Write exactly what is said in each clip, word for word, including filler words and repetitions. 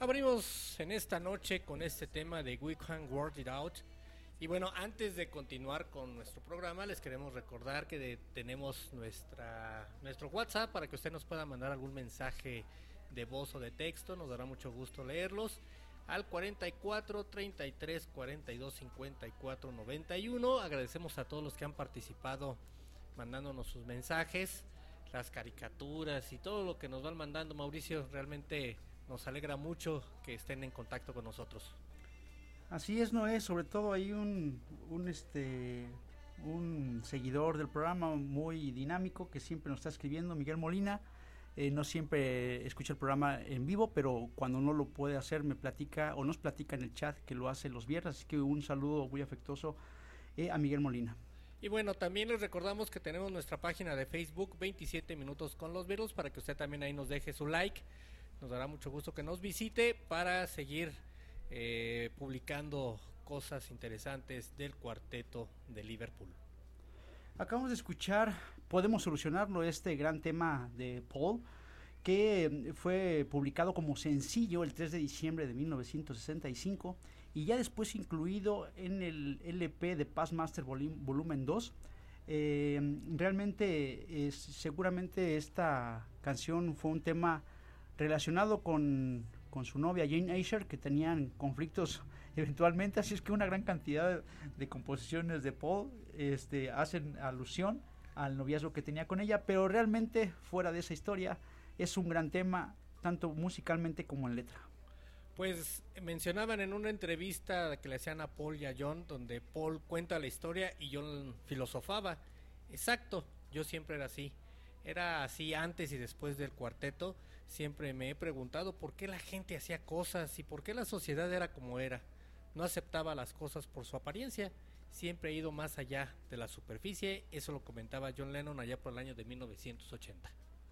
Abrimos en esta noche con este tema de We Can Work It Out. Y bueno, antes de continuar con nuestro programa, les queremos recordar que de, tenemos nuestra nuestro WhatsApp para que usted nos pueda mandar algún mensaje de voz o de texto. Nos dará mucho gusto leerlos al cuarenta y cuatro, treinta y tres, cuarenta y dos, cincuenta y cuatro, noventa y uno. Agradecemos a todos los que han participado mandándonos sus mensajes, las caricaturas y todo lo que nos van mandando. Mauricio, realmente nos alegra mucho que estén en contacto con nosotros. Así es, Noé, sobre todo hay un, un este un seguidor del programa muy dinámico que siempre nos está escribiendo, Miguel Molina. Eh, no siempre escucha el programa en vivo, pero cuando no lo puede hacer me platica o nos platica en el chat que lo hace los viernes, así que un saludo muy afectuoso eh, a Miguel Molina. Y bueno, también les recordamos que tenemos nuestra página de Facebook, veintisiete minutos con los Beatles, para que usted también ahí nos deje su like. Nos dará mucho gusto que nos visite para seguir eh, publicando cosas interesantes del cuarteto de Liverpool. Acabamos de escuchar Podemos Solucionarlo, este gran tema de Paul, que fue publicado como sencillo el tres de diciembre de mil novecientos sesenta y cinco y ya después incluido en el L P de Past Master Volumen dos. Eh, realmente, es, seguramente esta canción fue un tema relacionado con, con su novia Jane Asher, que tenían conflictos eventualmente, así es que una gran cantidad de, de composiciones de Paul este, hacen alusión al noviazgo que tenía con ella, pero realmente fuera de esa historia es un gran tema, tanto musicalmente como en letra. Pues mencionaban en una entrevista que le hacían a Paul y a John, donde Paul cuenta la historia y John filosofaba. Exacto, yo siempre era así. Era así antes y después del cuarteto. Siempre me he preguntado por qué la gente hacía cosas y por qué la sociedad era como era. No aceptaba las cosas por su apariencia. Siempre he ido más allá de la superficie. Eso lo comentaba John Lennon allá por el año de mil novecientos ochenta.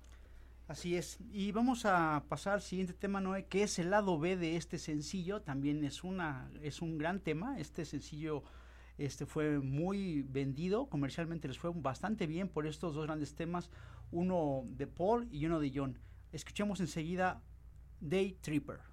Así es, y vamos a pasar al siguiente tema, Noé, que es el lado B de este sencillo. También es una es un gran tema. Este sencillo este fue muy vendido, comercialmente les fue bastante bien por estos dos grandes temas, uno de Paul y uno de John. Escuchemos enseguida Day Tripper.